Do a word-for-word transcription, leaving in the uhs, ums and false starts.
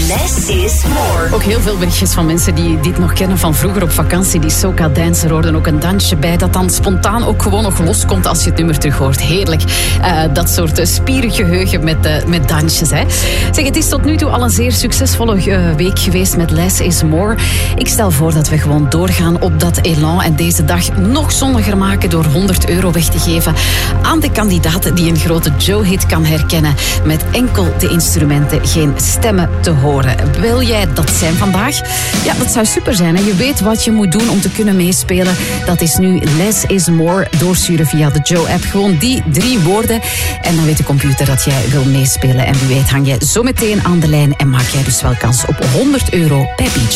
Less is more. Ook heel veel berichtjes van mensen die dit nog kennen van vroeger op vakantie. Die soca dance, er hoorde ook een dansje bij dat dan spontaan ook gewoon nog loskomt als je het nummer terug hoort. Heerlijk. Uh, dat soort uh, spierengeheugen met, uh, met dansjes. Hè. Zeg, het is tot nu toe al een zeer succesvolle uh, week geweest met Less is More. Ik stel voor dat we gewoon doorgaan op dat elan en deze dag nog zonniger maken door honderd euro weg te geven aan de kandidaat die een grote Joe-hit kan herkennen met enkel de instrumenten, geen stemmen te horen. Wil jij dat zijn vandaag? Ja, dat zou super zijn. Hè? Je weet wat je moet doen om te kunnen meespelen. Dat is nu Less is More. Doorsturen via de Joe-app. Gewoon die drie woorden. En dan weet de computer dat jij wil meespelen. En wie weet hang jij zo meteen aan de lijn en maak jij dus wel kans op honderd euro bij B J.